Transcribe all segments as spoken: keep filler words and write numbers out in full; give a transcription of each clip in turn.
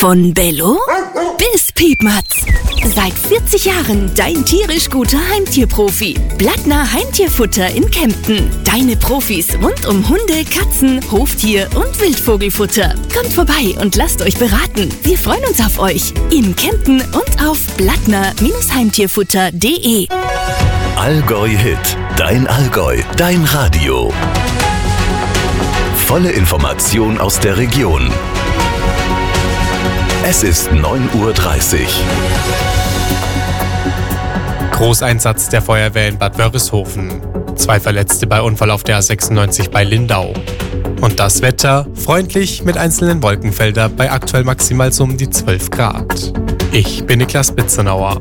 Von Bello bis Piepmatz. Seit vierzig Jahren dein tierisch guter Heimtierprofi. Blattner Heimtierfutter in Kempten. Deine Profis rund um Hunde, Katzen, Hoftier und Wildvogelfutter. Kommt vorbei und lasst euch beraten. Wir freuen uns auf euch. In Kempten und auf blattner Heimtierfutter punkt de. Allgäu Hit. Dein Allgäu. Dein Radio. Volle Information aus der Region. Es ist neun Uhr dreißig. Großeinsatz der Feuerwehr in Bad Wörishofen. Zwei Verletzte bei Unfall auf der A sechsundneunzig bei Lindau. Und das Wetter freundlich mit einzelnen Wolkenfeldern bei aktuell maximal so um die zwölf Grad. Ich bin Niklas Bitzenauer.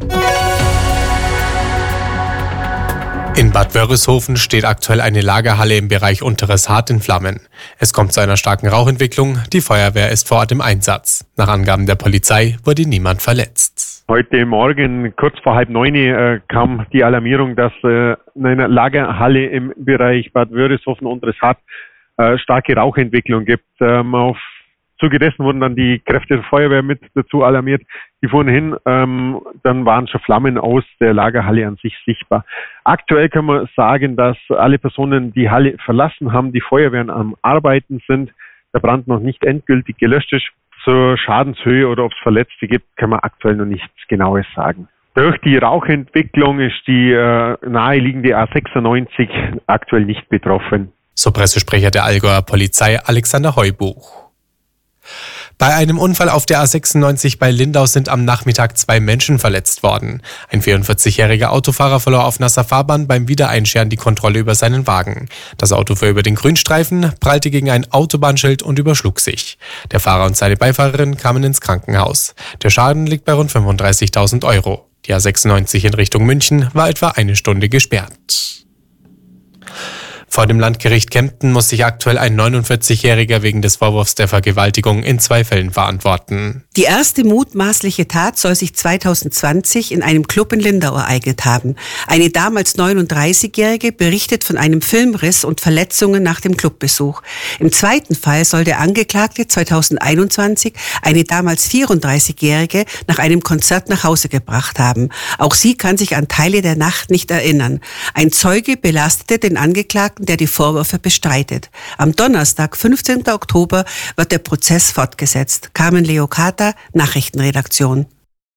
In Bad Wörishofen steht aktuell eine Lagerhalle im Bereich Unteres Hart in Flammen. Es kommt zu einer starken Rauchentwicklung. Die Feuerwehr ist vor Ort im Einsatz. Nach Angaben der Polizei wurde niemand verletzt. Heute Morgen, kurz vor halb neun, äh, kam die Alarmierung, dass äh, in einer Lagerhalle im Bereich Bad Wörishofen Unteres Hart äh, starke Rauchentwicklung gibt. Ähm, auf Zuge dessen wurden dann die Kräfte der Feuerwehr mit dazu alarmiert. Die fuhren hin, ähm, dann waren schon Flammen aus der Lagerhalle an sich sichtbar. Aktuell kann man sagen, dass alle Personen die Halle verlassen haben, die Feuerwehren am Arbeiten sind, der Brand noch nicht endgültig gelöscht ist. Zur Schadenshöhe oder ob es Verletzte gibt, kann man aktuell noch nichts Genaues sagen. Durch die Rauchentwicklung ist die äh, naheliegende A sechsundneunzig aktuell nicht betroffen. So Pressesprecher der Allgäuer Polizei Alexander Heubuch. Bei einem Unfall auf der A sechsundneunzig bei Lindau sind am Nachmittag zwei Menschen verletzt worden. Ein vierundvierzigjähriger Autofahrer verlor auf nasser Fahrbahn beim Wiedereinscheren die Kontrolle über seinen Wagen. Das Auto fuhr über den Grünstreifen, prallte gegen ein Autobahnschild und überschlug sich. Der Fahrer und seine Beifahrerin kamen ins Krankenhaus. Der Schaden liegt bei rund fünfunddreißigtausend Euro. Die A sechsundneunzig in Richtung München war etwa eine Stunde gesperrt. Vor dem Landgericht Kempten muss sich aktuell ein neunundvierzigjähriger wegen des Vorwurfs der Vergewaltigung in zwei Fällen verantworten. Die erste mutmaßliche Tat soll sich zweitausendzwanzig in einem Club in Lindau ereignet haben. Eine damals neununddreißigjährige berichtet von einem Filmriss und Verletzungen nach dem Clubbesuch. Im zweiten Fall soll der Angeklagte zweitausendeinundzwanzig eine damals vierunddreißigjährige nach einem Konzert nach Hause gebracht haben. Auch sie kann sich an Teile der Nacht nicht erinnern. Ein Zeuge belastete den Angeklagten, der die Vorwürfe bestreitet. Am Donnerstag, fünfzehnten Oktober, wird der Prozess fortgesetzt. Carmen Leocata, Nachrichtenredaktion.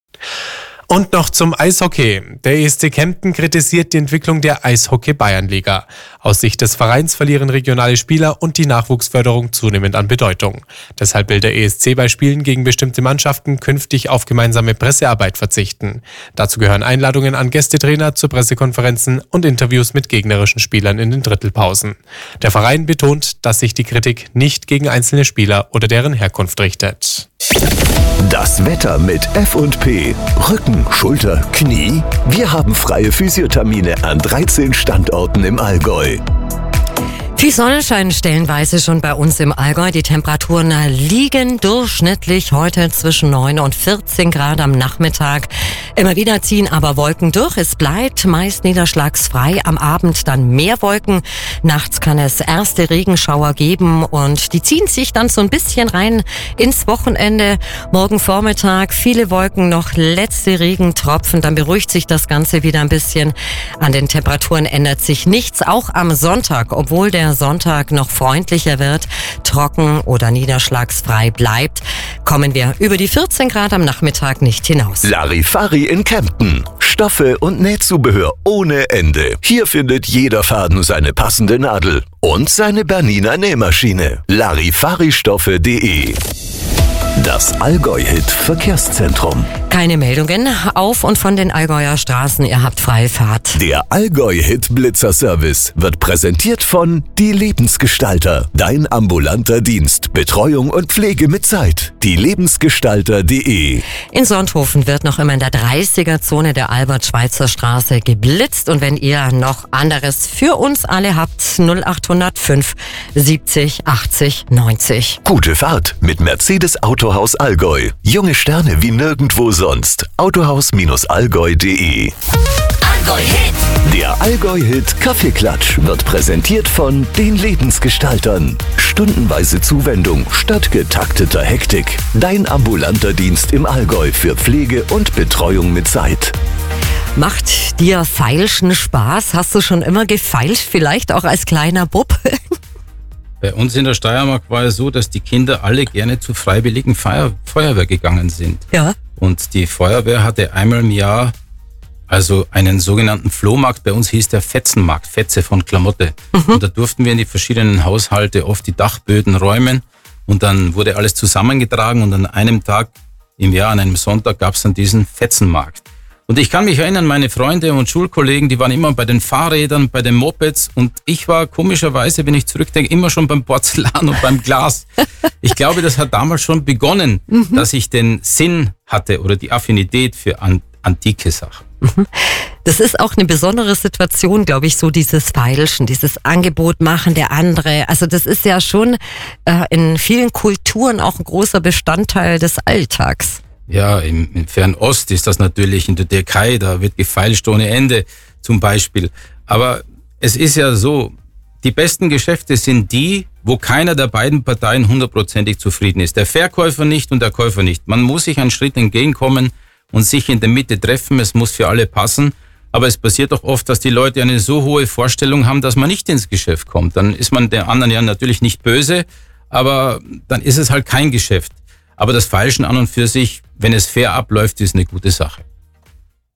Und noch zum Eishockey. Der E S C Kempten kritisiert die Entwicklung der Eishockey-Bayernliga. Aus Sicht des Vereins verlieren regionale Spieler und die Nachwuchsförderung zunehmend an Bedeutung. Deshalb will der E S C bei Spielen gegen bestimmte Mannschaften künftig auf gemeinsame Pressearbeit verzichten. Dazu gehören Einladungen an Gästetrainer zu Pressekonferenzen und Interviews mit gegnerischen Spielern in den Drittelpausen. Der Verein betont, dass sich die Kritik nicht gegen einzelne Spieler oder deren Herkunft richtet. Das Wetter mit F und P. Rücken, Schulter, Knie. Wir haben freie Physiothermine an dreizehn Standorten im Allgäu. Viel Sonnenschein stellenweise schon bei uns im Allgäu. Die Temperaturen liegen durchschnittlich heute zwischen neun und vierzehn Grad am Nachmittag. Immer wieder ziehen aber Wolken durch. Es bleibt meist niederschlagsfrei. Am Abend dann mehr Wolken. Nachts kann es erste Regenschauer geben und die ziehen sich dann so ein bisschen rein ins Wochenende. Morgen Vormittag viele Wolken, noch letzte Regentropfen. Dann beruhigt sich das Ganze wieder ein bisschen. An den Temperaturen ändert sich nichts. Auch am Sonntag, obwohl der Sonntag noch freundlicher wird, trocken oder niederschlagsfrei bleibt, kommen wir über die vierzehn Grad am Nachmittag nicht hinaus. Larifari in Kempten. Stoffe und Nähzubehör ohne Ende. Hier findet jeder Faden seine passende Nadel und seine Bernina Nähmaschine. Larifaristoffe punkt de. Das Allgäu-Hit Verkehrszentrum. Keine Meldungen auf und von den Allgäuer Straßen. Ihr habt freie Fahrt. Der Allgäu-Hit Blitzer-Service wird präsentiert von Die Lebensgestalter. Dein ambulanter Dienst. Betreuung und Pflege mit Zeit. Die Lebensgestalter punkt de. In Sonthofen wird noch immer in der dreißiger-Zone der Albert-Schweitzer-Straße geblitzt. Und wenn ihr noch anderes für uns alle habt, null acht null fünf siebzig achtzig neunzig. Gute Fahrt mit Mercedes Autohaus Allgäu. Junge Sterne wie nirgendwo sonst. Autohaus Allgäu punkt de. Allgäu-Hit. Der Allgäu-Hit Kaffeeklatsch wird präsentiert von den Lebensgestaltern. Stundenweise Zuwendung statt getakteter Hektik. Dein ambulanter Dienst im Allgäu für Pflege und Betreuung mit Zeit. Macht dir Feilschen Spaß? Hast du schon immer gefeilscht, vielleicht auch als kleiner Bub? Bei uns in der Steiermark war es so, dass die Kinder alle gerne zur freiwilligen Feuer- Feuerwehr gegangen sind. Ja. Und die Feuerwehr hatte einmal im Jahr also einen sogenannten Flohmarkt. Bei uns hieß der Fetzenmarkt, Fetze von Klamotte. Mhm. Und da durften wir in die verschiedenen Haushalte oft die Dachböden räumen. Und dann wurde alles zusammengetragen und an einem Tag im Jahr, an einem Sonntag, gab es dann diesen Fetzenmarkt. Und ich kann mich erinnern, meine Freunde und Schulkollegen, die waren immer bei den Fahrrädern, bei den Mopeds und ich war komischerweise, wenn ich zurückdenke, immer schon beim Porzellan und beim Glas. Ich glaube, das hat damals schon begonnen, mhm. dass ich den Sinn hatte oder die Affinität für an, antike Sachen. Das ist auch eine besondere Situation, glaube ich, so dieses Feilschen, dieses Angebot machen der andere. Also das ist ja schon äh, in vielen Kulturen auch ein großer Bestandteil des Alltags. Ja, im, im Fernost ist das natürlich, in der Türkei, da wird gefeilscht ohne Ende zum Beispiel. Aber es ist ja so, die besten Geschäfte sind die, wo keiner der beiden Parteien hundertprozentig zufrieden ist. Der Verkäufer nicht und der Käufer nicht. Man muss sich einen Schritt entgegenkommen und sich in der Mitte treffen. Es muss für alle passen. Aber es passiert doch oft, dass die Leute eine so hohe Vorstellung haben, dass man nicht ins Geschäft kommt. Dann ist man den anderen ja natürlich nicht böse, aber dann ist es halt kein Geschäft. Aber das Feilschen an und für sich, wenn es fair abläuft, ist eine gute Sache.